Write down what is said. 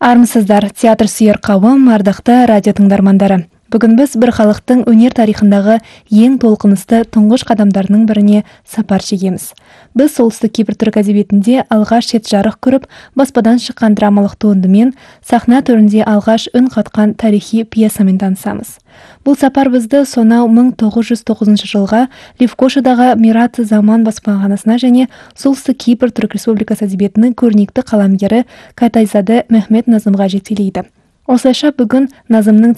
Армысыздар, театр сүйер қауым, ардақты радио тыңдармандары. Бүгін біз бір халықтың өнер тарихындағы ең толқынысты тұңғыш қадамдарының біріне сапар шегеміз. Біз солтүстік Кипр түрік әдебиетінде алғаш рет жарық көріп, баспадан шыққан драмалық туындымен, сахна төрінде алғаш үн қатқан тарихи пьесамен танысамыз. Бұл сапар бізді сонау 1909 жылға Левкошадағы Мират Заман баспаханасына және солтүстік Кипр түрік республикасы әдебиетінің көрнекті қаламгері Катайзаде Мехмет Назымға жетелейді. Осылайша бүгін Назымның